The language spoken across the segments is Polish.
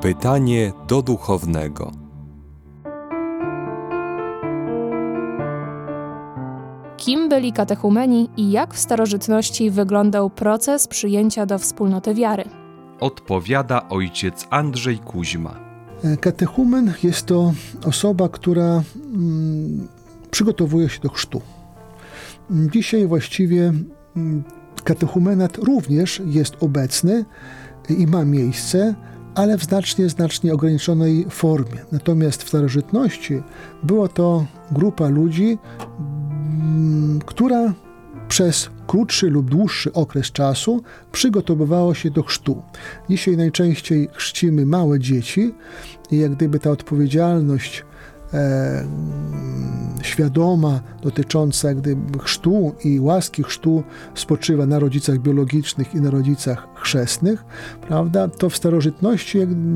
Pytanie do duchownego. Kim byli katechumeni i jak w starożytności wyglądał proces przyjęcia do wspólnoty wiary? Odpowiada ojciec Andrzej Kuźma. Katechumen jest to osoba, która przygotowuje się do chrztu. Dzisiaj właściwie katechumenat również jest obecny i ma miejsce, ale w znacznie ograniczonej formie. Natomiast w starożytności była to grupa ludzi, która przez krótszy lub dłuższy okres czasu przygotowywała się do chrztu. Dzisiaj najczęściej chrzcimy małe dzieci i jak gdyby ta odpowiedzialność świadoma dotycząca jak gdyby chrztu i łaski chrztu spoczywa na rodzicach biologicznych i na rodzicach chrzestnych, prawda? To w starożytności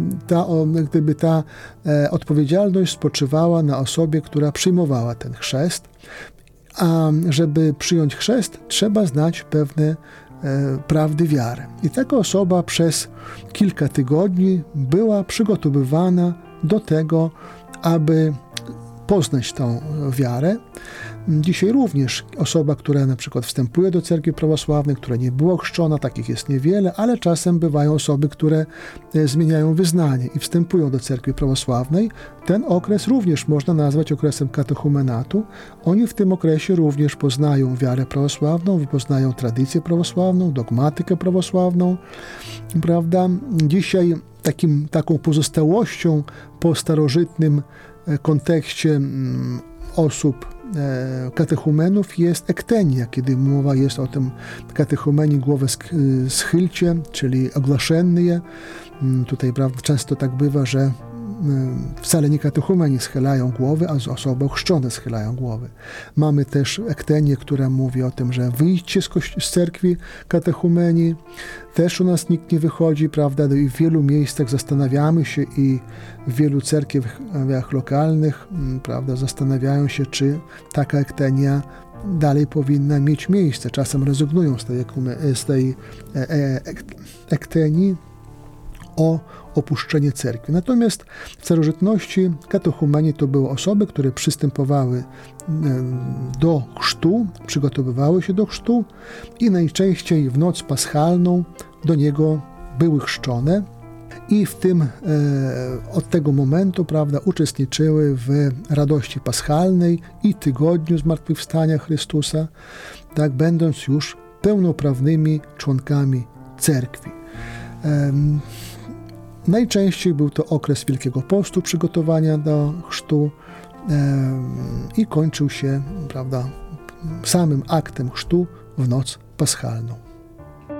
ta odpowiedzialność spoczywała na osobie, która przyjmowała ten chrzest. A żeby przyjąć chrzest, trzeba znać pewne prawdy wiary. I taka osoba przez kilka tygodni była przygotowywana do tego, aby poznać tą wiarę. Dzisiaj również osoba, która na przykład wstępuje do cerkwi prawosławnej, która nie była chrzczona, takich jest niewiele, ale czasem bywają osoby, które zmieniają wyznanie i wstępują do cerkwi prawosławnej. Ten okres również można nazwać okresem katechumenatu. Oni w tym okresie również poznają wiarę prawosławną, poznają tradycję prawosławną, dogmatykę prawosławną, prawda? Dzisiaj taką pozostałością po starożytnym kontekście osób katechumenów jest ektenia, kiedy mowa jest o tym katechumenii głowę schylcie, czyli ogłaszennie. Tutaj prawda, często tak bywa, że wcale nie katechumeni schylają głowy, a osoby ochrzczone schylają głowy. Mamy też ektenię, która mówi o tym, że wyjdźcie z cerkwi katechumeni. Też u nas nikt nie wychodzi, prawda? I w wielu miejscach zastanawiamy się i w wielu cerkwiach lokalnych, prawda, zastanawiają się, czy taka ektenia dalej powinna mieć miejsce. Czasem rezygnują z tej ektenii o opuszczenie cerkwi. Natomiast w starożytności katechumeni to były osoby, które przystępowały do chrztu, przygotowywały się do chrztu i najczęściej w noc paschalną do niego były chrzczone i od tego momentu, prawda, uczestniczyły w radości paschalnej i tygodniu zmartwychwstania Chrystusa, tak będąc już pełnoprawnymi członkami cerkwi. Najczęściej był to okres Wielkiego Postu, przygotowania do chrztu i kończył się, prawda, samym aktem chrztu w noc paschalną.